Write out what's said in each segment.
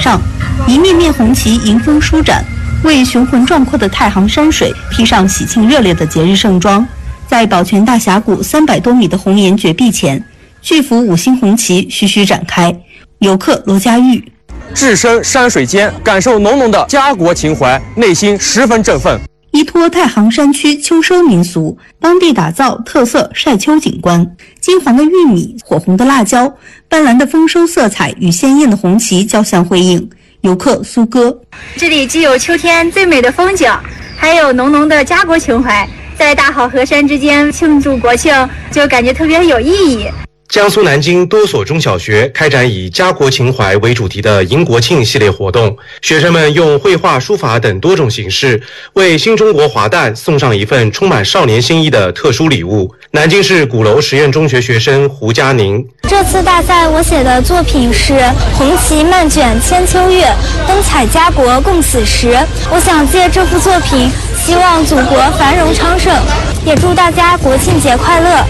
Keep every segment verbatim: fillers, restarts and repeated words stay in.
上，一面面红旗迎风舒展，为雄浑壮阔的太行山水披上喜庆热烈的节日盛装。在宝泉大峡谷三百多米的红岩绝壁前，巨幅五星红旗徐徐展开。游客罗佳玉。 置身山水间，感受浓浓的家国情怀，内心十分振奋。 依托太行山区秋收民俗，当地打造特色晒秋景观，金黄的玉米，火红的辣椒，斑斓的丰收色彩与鲜艳的红旗交相辉映。游客苏哥， 这里既有秋天最美的风景，还有浓浓的家国情怀，在大好河山之间庆祝国庆，就感觉特别有意义。 江苏南京多所中小学开展以家国情怀为主题的迎国庆系列活动，学生们用绘画、书法等多种形式，为新中国华诞送上一份充满少年心意的特殊礼物。南京市鼓楼实验中学学生胡佳宁， 这次大赛我写的作品是红旗漫卷千秋月，灯彩家国共此时。我想借这幅作品，希望祖国繁荣昌盛，也祝大家国庆节快乐。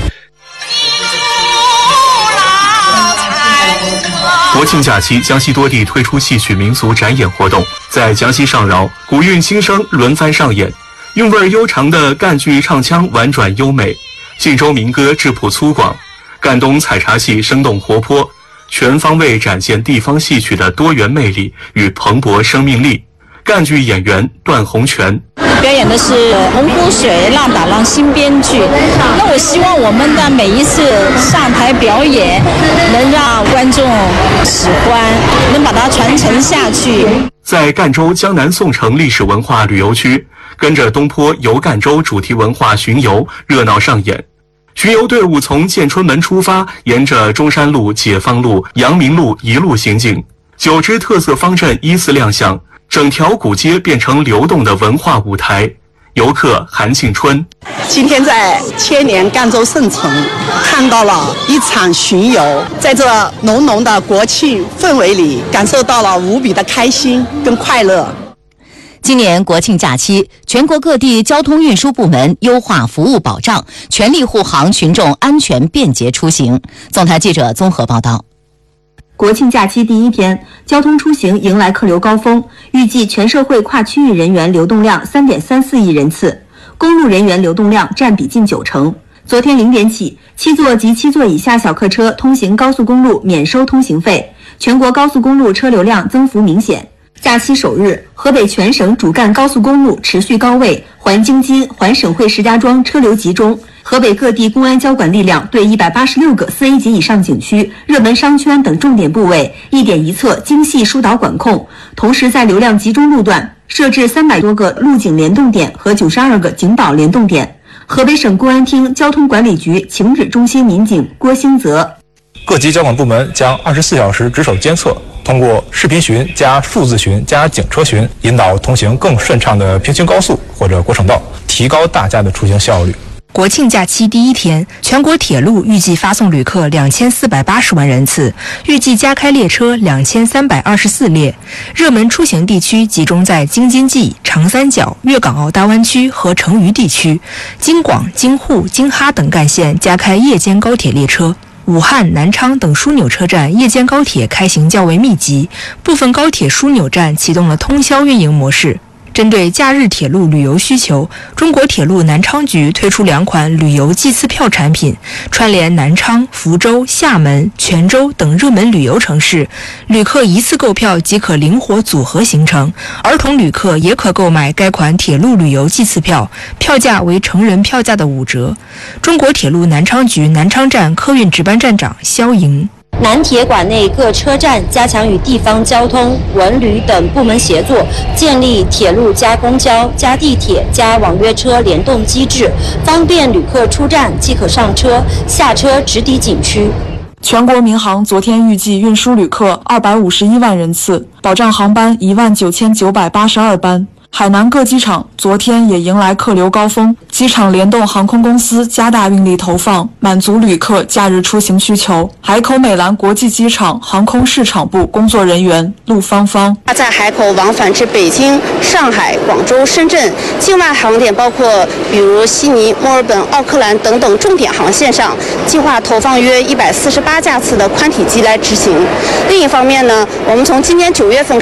国庆假期，江西多地推出戏曲民俗展演活动。在江西上饶，古韵新声轮番上演，韵味悠长的赣剧唱腔婉转优美，冀州民歌质朴粗犷，赣东采茶戏生动活泼，全方位展现地方戏曲的多元魅力与蓬勃生命力。赣剧演员段洪泉表演的是《洪湖水浪打浪》新编剧。那我希望我们的每一次上台表演，能让观众喜欢，能把它传承下去。 在赣州江南宋城历史文化旅游区，跟着东坡游赣州主题文化巡游热闹上演。巡游队伍从建春门出发，沿着中山路、解放路、阳明路一路行进，九支特色方阵依次亮相。整条古街变成流动的文化舞台。游客韩庆春， 今天在千年赣州圣城看到了一场巡游，在这浓浓的国庆氛围里，感受到了无比的开心跟快乐。 今年国庆假期，全国各地交通运输部门优化服务保障，全力护航群众安全便捷出行。总台记者综合报道。 国庆假期第一天，交通出行迎来客流高峰，预计全社会跨区域人员流动量 三点三四亿人次，公路人员流动量占比近九成。昨天零点起，七座及七座以下小客车通行高速公路免收通行费，全国高速公路车流量增幅明显。假期首日，河北全省主干高速公路持续高位，环京津、环省会石家庄车流集中。河北各地公安交管力量对一百八十六个四 A 级以上景区、热门商圈等重点部位一点一策精细疏导管控，同时在流量集中路段设置三百多个路警联动点和九十二个警导联动点。河北省公安厅交通管理局情指中心民警郭兴泽， 各级交管部门将二十四小时值守监测，通过视频巡加数字巡加警车巡，引导通行更顺畅的平行高速或者国省道，提高大家的出行效率。 国庆假期第一天，全国铁路预计发送旅客两千四百八十万人次，预计加开列车两千三百二十四列。热门出行地区集中在京津冀、长三角、粤港澳大湾区和成渝地区，京广、京沪、京哈等干线加开夜间高铁列车。武汉、南昌等枢纽车站夜间高铁开行较为密集，部分高铁枢纽站启动了通宵运营模式。针对假日铁路旅游需求，中国铁路南昌局推出两款旅游季次票产品，串联南昌、福州、厦门、泉州等热门旅游城市，旅客一次购票即可灵活组合行程，儿童旅客也可购买该款铁路旅游季次票，票价为成人票价的五折。中国铁路南昌局南昌站客运值班站长肖莹， 南铁管内各车站加强与地方交通、文旅等部门协作，建立铁路加公交加地铁加网约车联动机制，方便旅客出站即可上车，下车直抵景区。 全国民航昨天预计运输旅客二百五十一万人次，保障航班一万九千九百八十二班。海南各机场昨天也迎来客流高峰，机场联动航空公司加大运力投放，满足旅客假日出行需求。海口美兰国际机场航空市场部工作人员陆芳芳， 在海口往返至北京、上海、广州、深圳境外航点，包括比如悉尼、墨尔本、奥克兰等等重点航线上，计划投放约一百四十八架次的宽体机来执行。另一方面呢，我们从今年九月份